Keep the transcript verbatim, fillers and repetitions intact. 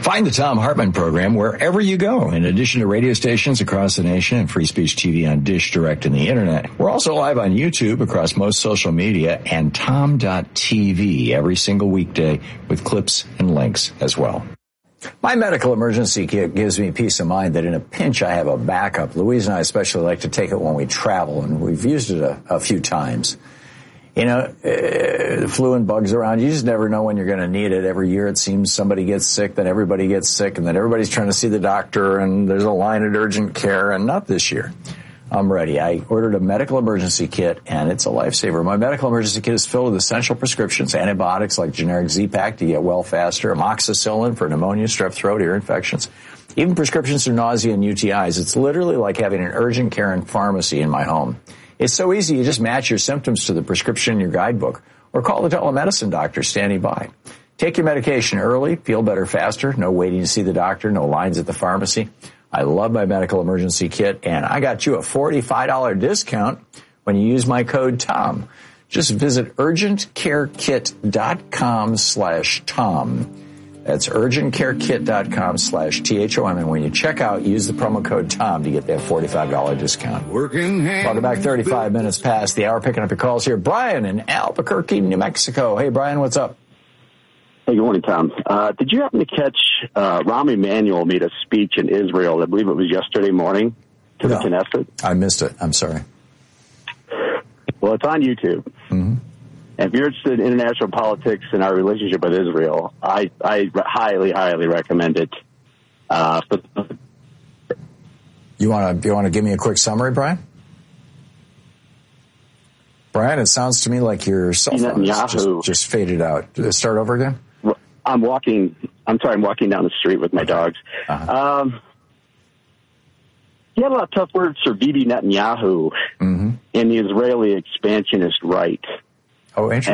Find the Thom Hartmann program wherever you go. In addition to radio stations across the nation and Free Speech T V on Dish, Direct, and the Internet, we're also live on YouTube across most social media and tom dot t v every single weekday with clips and links as well. My medical emergency kit gives me peace of mind that in a pinch I have a backup. Louise and I especially like to take it when we travel, and we've used it a, a few times. You know, uh, flu and bugs around. You just never know when you're going to need it. Every year it seems somebody gets sick, then everybody gets sick, and then everybody's trying to see the doctor, and there's a line at urgent care, and not this year. I'm ready. I ordered a medical emergency kit, and it's a lifesaver. My medical emergency kit is filled with essential prescriptions, antibiotics like generic Z-Pak to get well faster, amoxicillin for pneumonia, strep throat, ear infections, even prescriptions for nausea and U T Is. It's literally like having an urgent care and pharmacy in my home. It's so easy. You just match your symptoms to the prescription in your guidebook or call the telemedicine doctor standing by. Take your medication early, feel better faster, no waiting to see the doctor, no lines at the pharmacy. I love my medical emergency kit, and I got you a forty-five dollars discount when you use my code TOM. Just visit urgentcarekit.com slash Tom. That's urgentcarekit.com slash T H O M. And when you check out, use the promo code TOM to get that forty-five dollars discount. Working Welcome back, thirty-five minutes past the hour, picking up your calls here. Brian in Albuquerque, New Mexico. Hey, Brian, what's up? Hey, good morning, Tom. Uh, did you happen to catch uh, Rahm Emanuel made a speech in Israel? I believe it was yesterday morning to no, the Knesset. I missed it. I'm sorry. Well, it's on YouTube. Mm-hmm. And if you're interested in international politics and our relationship with Israel, I, I highly, highly recommend it. Uh, you want to you want to give me a quick summary, Brian? Brian, it sounds to me like your cell phone just, just faded out. Start over again? I'm walking. I'm sorry. I'm walking down the street with my dogs. Uh-huh. Um, he had a lot of tough words for Bibi Netanyahu mm-hmm. and the Israeli expansionist right. Oh, interesting.